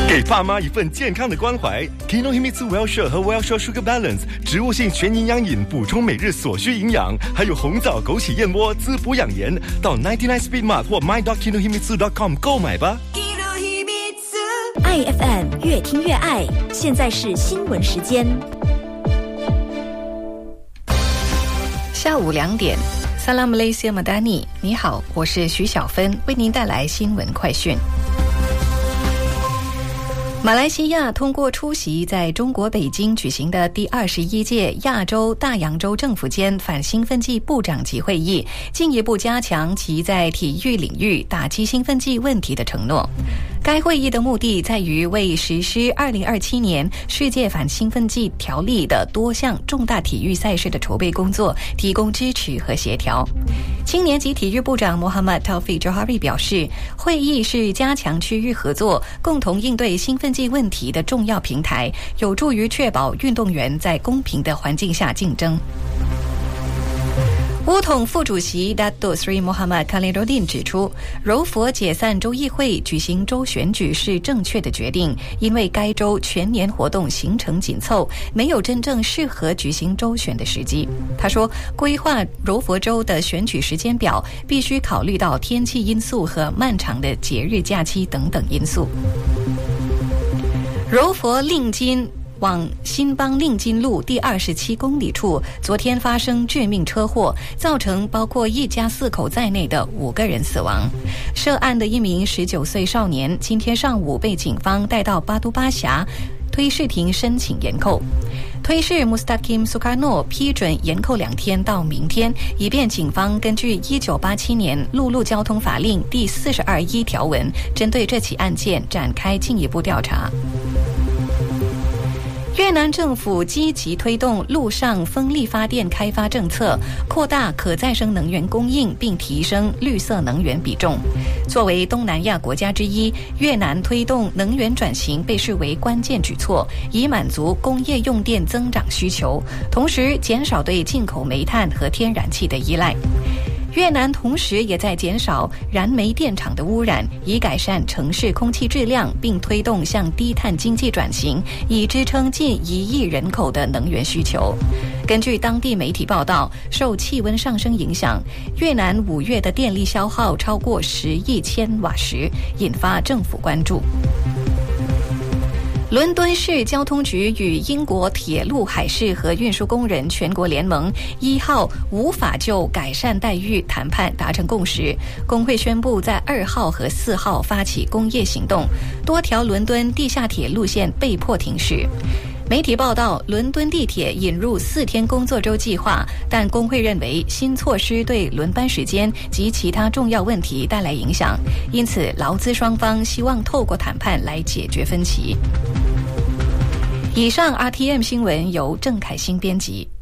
给爸妈一份健康的关怀。Kinohimitsu Well-Share 和 Well-Share Sugar Balance 植物性全营养饮，补充每日所需营养，还有红枣枸杞燕窝滋补养颜。到99 Speed Mart 或 my.kinohimitsu.com 购买吧。 IFM 越听越爱，现在是新闻时间。 下午2点。Salam Malaysia Madani， 你好，我是徐小芬，为您带来新闻快讯。马来西亚通过出席在中国北京举行的第21届亚洲大洋洲政府间反兴奋剂部长级会议，进一步加强其在体育领域打击兴奋剂问题的承诺。该会议的目的在于为实施2027年世界反兴奋剂条例的多项重大体育赛事的筹备工作提供支持和协调。青年及体育部长 Muhammad Taufik Johari 表示，会议是加强区域合作，共同应对兴奋剂问题的重要平台，有助于确保运动员在公平的环境下竞争。乌统副主席 Datuk Seri Muhammad Khaliluddin 指出，柔佛解散州议会举行州选举是正确的决定，因为该州全年活动行程紧凑，没有真正适合举行州选的时机。他说，规划柔佛州的选举时间表必须考虑到天气因素和漫长的节日假期等等因素。柔佛令金往新邦令金路第27公里处昨天发生致命车祸，造成包括一家4口在内的5个人死亡。涉案的一名19岁少年今天上午被警方带到巴都巴辖推事庭申请延扣。推事 Mustaqim Sukarno 批准延扣2天到明天，以便警方根据1987年陆路交通法令第42(1) 条文，针对这起案件展开进一步调查。越南政府积极推动陆上风力发电开发政策，扩大可再生能源供应，并提升绿色能源比重。作为东南亚国家之一，越南推动能源转型被视为关键举措，以满足工业用电增长需求，同时减少对进口煤炭和天然气的依赖。越南同时也在减少燃煤电厂的污染，以改善城市空气质量，并推动向低碳经济转型，以支撑近1亿人口的能源需求。根据当地媒体报道，受气温上升影响，越南5月的电力消耗超过10亿千瓦时，引发政府关注。伦敦市交通局与英国铁路、海事和运输工人全国联盟1号无法就改善待遇谈判达成共识，工会宣布在2号和4号发起工业行动，多条伦敦地下铁路线被迫停驶。媒体报道，伦敦地铁引入4天工作周计划，但工会认为新措施对轮班时间及其他重要问题带来影响，因此劳资双方希望透过谈判来解决分歧。以上 RTM 新闻由郑凯欣编辑。